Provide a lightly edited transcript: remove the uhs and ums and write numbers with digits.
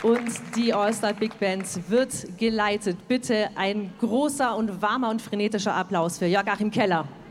Und die All-Star Big Band wird geleitet. Bitte ein großer und warmer und frenetischer Applaus für Joachim Keller.